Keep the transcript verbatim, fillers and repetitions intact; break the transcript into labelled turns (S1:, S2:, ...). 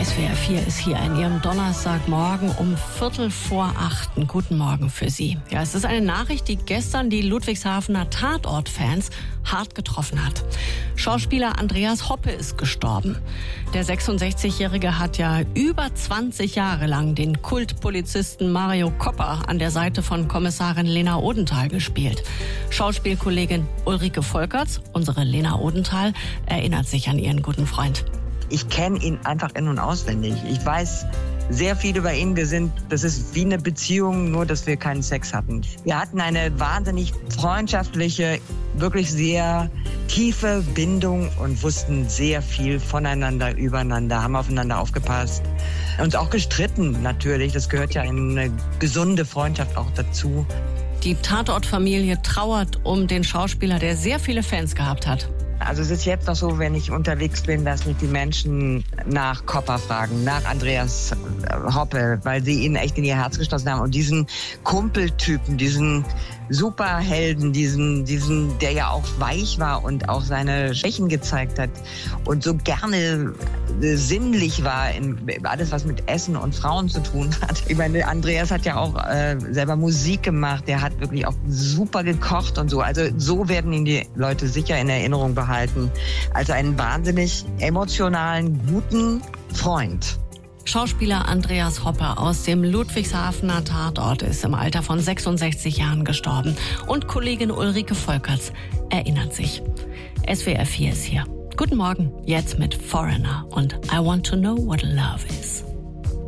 S1: S W R vier ist hier an Ihrem Donnerstagmorgen um Viertel vor acht. Guten Morgen für Sie. Ja, es ist eine Nachricht, die gestern die Ludwigshafener Tatort-Fans hart getroffen hat. Schauspieler Andreas Hoppe ist gestorben. Der sechsundsechzigjährige hat ja über zwanzig Jahre lang den Kultpolizisten Mario Copper an der Seite von Kommissarin Lena Odenthal gespielt. Schauspielkollegin Ulrike Volkerts, unsere Lena Odenthal, erinnert sich an ihren guten Freund.
S2: Ich kenne ihn einfach in- und auswendig. Ich weiß sehr viel über ihn. Wir sind, das ist wie eine Beziehung, nur dass wir keinen Sex hatten. Wir hatten eine wahnsinnig freundschaftliche, wirklich sehr tiefe Bindung und wussten sehr viel voneinander, übereinander, haben aufeinander aufgepasst. Uns auch gestritten natürlich. Das gehört ja in eine gesunde Freundschaft auch dazu.
S1: Die Tatort-Familie trauert um den Schauspieler, der sehr viele Fans gehabt hat.
S2: Also es ist jetzt noch so, wenn ich unterwegs bin, dass mich die Menschen nach Copper fragen, nach Andreas Hoppe, weil sie ihn echt in ihr Herz geschlossen haben. Und diesen Kumpeltypen, diesen Superhelden, diesen, diesen, der ja auch weich war und auch seine Schwächen gezeigt hat und so gerne sinnlich war in alles, was mit Essen und Frauen zu tun hat. Ich meine, Andreas hat ja auch äh, selber Musik gemacht, der hat wirklich auch super gekocht und so. Also so werden ihn die Leute sicher in Erinnerung behalten. Also einen wahnsinnig emotionalen, guten Freund.
S1: Schauspieler Andreas Hoppe aus dem Ludwigshafener Tatort ist im Alter von sechsundsechzig Jahren gestorben. Und Kollegin Ulrike Volkerts erinnert sich. S W R vier ist hier. Guten Morgen, jetzt mit Foreigner und I Want to Know What Love Is.